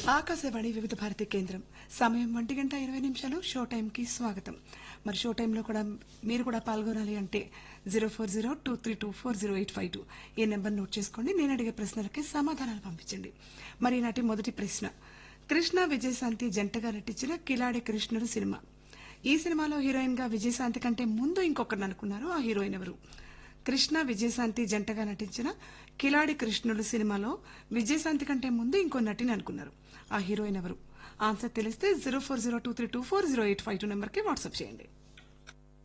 ఆకాశవాణి వివిధ భారతి కేంద్రం సమయం 1:20 షో టైంకి స్వాగతం. మరి షో టైంలో కూడా మీరు కూడా పాల్గొనాలి అంటే 0402324085 ఈ నెంబర్ నోట్ చేసుకోండి. నేను అడిగే ప్రశ్నలకి సమాధానాలు పంపించండి. మరి ఈనాటి మొదటి ప్రశ్న, కృష్ణ విజయశాంతి జంటగా నటించిన కిలాడి కృష్ణుడు సినిమా. ఈ సినిమాలో హీరోయిన్ గా విజయశాంతి కంటే ముందు ఇంకొకరిని అనుకున్నారు. ఆ హీరోయిన్ ఎవరు? కృష్ణ విజయశాంతి జంటగా నటించిన కిలాడి కృష్ణుడు సినిమాలో విజయశాంతి కంటే ముందు ఇంకో నటిని అనుకున్నారు. ఆ హీరోయిన్ ఎవరు? ఆన్సర్ తెలిస్తే 0402324085 నెంబర్కి వాట్సాప్ చేయండి.